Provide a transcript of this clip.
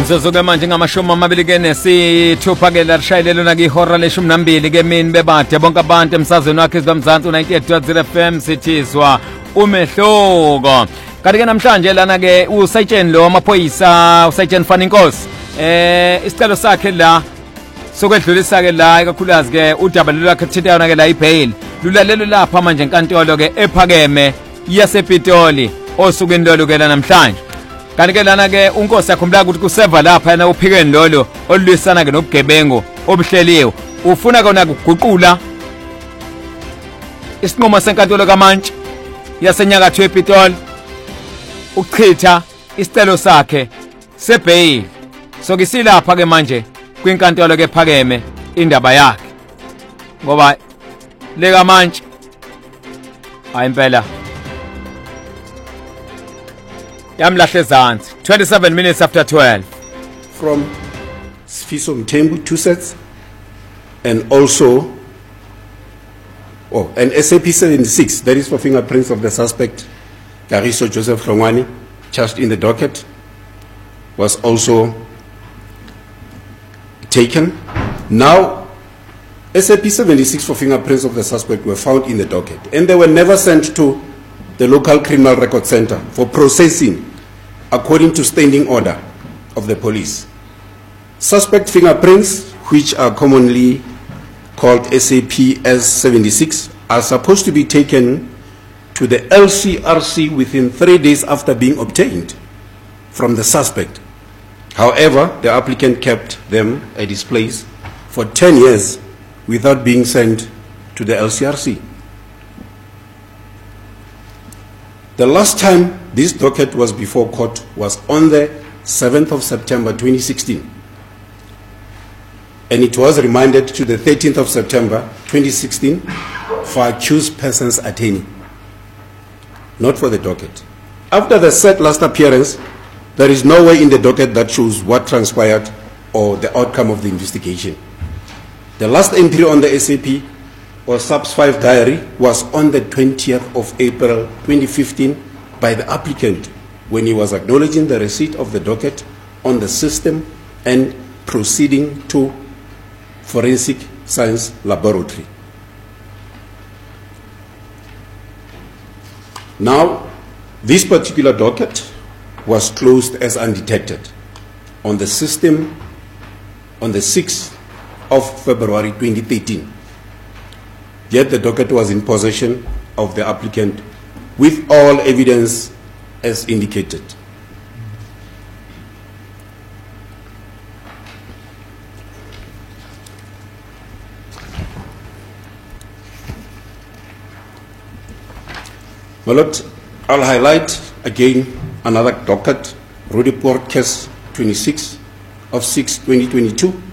Mzuzu-ke manje ngama-20 nesithupha-ke larishayelelo nakihora le-12 mini bebade bonke abantu emsazweni wakhe izwamzansi u-98.0 FM sithizwa umehluko. Kanti-ke namhlanje lana-ke usayitsheni lo wamaphoyisa usayitsheni Faninkosi isicelo sakhe la sokwedlulisa-ke la ikakhulukazi-ke udaba lolwakhe thintana-ke la i-bail lulalelo lapha manje enkantolo-ke ephakeme yasePitoli osukwini lolu-ke la namhlanje. Kanti-ke lana-ke uNkosi yakhumbula ukuthi kuseva lapha yana uphikeni lolo olulwisana-ke nobugebengu obuhleliwe ufuna kona kuguqula isinqumo senkantolo kaMantshi yasenyakatho yePitoli ukuchitha isicelo sakhe sebail. Sokisilapha-ke manje kwinkantolo-ke ephakeme indaba yakhe ngoba le kaMantshi hayi impela yamlahle ezantsi. 27 minutes after 12 from Sifiso Mthembu, 2 sets, and also an SAP 76, that is for fingerprints of the suspect Kariso Joseph Hlongwane, charged in the docket, was also taken. Now SAP 76 for fingerprints of the suspect were found in the docket, and they were never sent to the local criminal record center for processing according to standing order of the police. Suspect fingerprints, which are commonly called SAP S76, are supposed to be taken to the LCRC within 3 days after being obtained from the suspect. However, the applicant kept them at his place for 10 years without being sent to the LCRC. The last time this docket was before court was on the 7th of September 2016, and it was remanded to the 13th of September 2016 for accused person's attorney, not for the docket. After the said last appearance, there is no way in the docket that shows what transpired or the outcome of the investigation. The last entry on the SAP or SAPS 5 diary was on the 20th of April 2015 by the applicant when he was acknowledging the receipt of the docket on the system and proceeding to forensic science laboratory. Now, this particular docket was closed as undetected on the system on the 6th of February 2013. Yet the docket was in possession of the applicant with all evidence as indicated. My Lord, I'll highlight again another docket, Roodepoort case 26 of 6/2022,